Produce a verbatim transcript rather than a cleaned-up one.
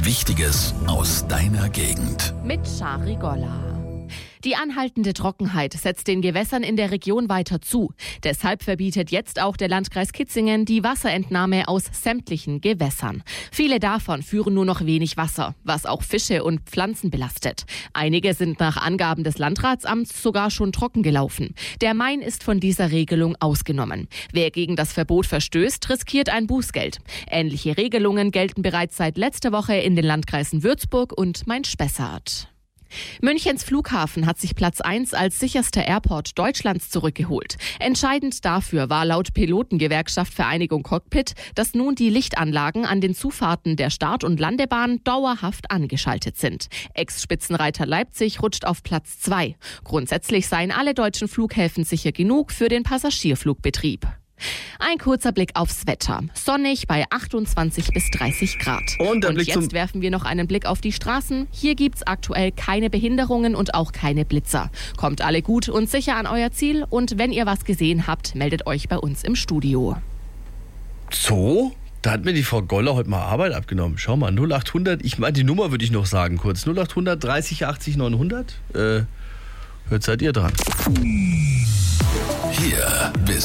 Wichtiges aus deiner Gegend. Mit Shari Golla. Die anhaltende Trockenheit setzt den Gewässern in der Region weiter zu. Deshalb verbietet jetzt auch der Landkreis Kitzingen die Wasserentnahme aus sämtlichen Gewässern. Viele davon führen nur noch wenig Wasser, was auch Fische und Pflanzen belastet. Einige sind nach Angaben des Landratsamts sogar schon trocken gelaufen. Der Main ist von dieser Regelung ausgenommen. Wer gegen das Verbot verstößt, riskiert ein Bußgeld. Ähnliche Regelungen gelten bereits seit letzter Woche in den Landkreisen Würzburg und Main-Spessart. Münchens Flughafen hat sich Platz eins als sicherster Airport Deutschlands zurückgeholt. Entscheidend dafür war laut Pilotengewerkschaft Vereinigung Cockpit, dass nun die Lichtanlagen an den Zufahrten der Start- und Landebahn dauerhaft angeschaltet sind. Ex-Spitzenreiter Leipzig rutscht auf Platz zwei. Grundsätzlich seien alle deutschen Flughäfen sicher genug für den Passagierflugbetrieb. Ein kurzer Blick aufs Wetter. Sonnig bei achtundzwanzig bis dreißig Grad. Und, der und Blick jetzt zum werfen wir noch einen Blick auf die Straßen. Hier gibt's aktuell keine Behinderungen und auch keine Blitzer. Kommt alle gut und sicher an euer Ziel. Und wenn ihr was gesehen habt, meldet euch bei uns im Studio. So? Da hat mir die Frau Goller heute mal Arbeit abgenommen. Schau mal, null acht hundert, ich meine, die Nummer würde ich noch sagen kurz. null acht hundert dreißig achtzig neunhundert. Äh, jetzt seid ihr dran. Hier bist